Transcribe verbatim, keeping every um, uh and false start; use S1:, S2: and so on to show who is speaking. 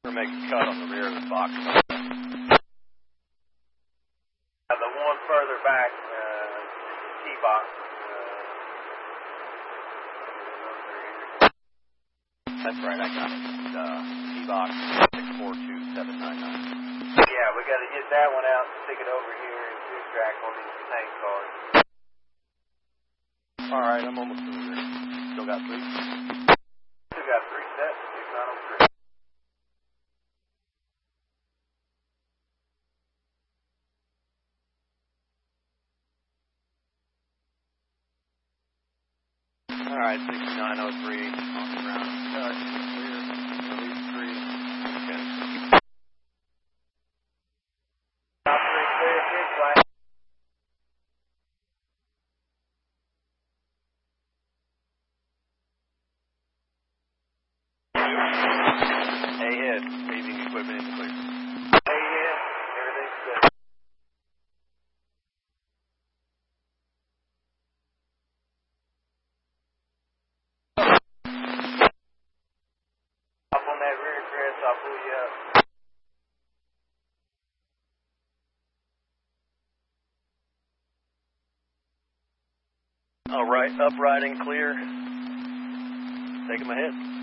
S1: Make a cut on the rear of the box.
S2: Uh, the one further back, uh, T-box. Uh,
S1: That's right, I got it. Uh, T-box six four two seven nine nine.
S2: Yeah, we got to get that one out and stick it over here and two track on these tank cars.
S1: All right, I'm almost through here. Still got three?
S2: Still got three sets, six nine oh three.
S1: All right, sixty-nine oh three on the ground. Cut, clear, release three. Okay.
S2: Top three clear, pitch line.
S1: Ahead, paving equipment in the clear.
S2: Ahead, everything's good. Up on that rear crest, I'll pull you up.
S1: All right, upright and clear. Taking my head.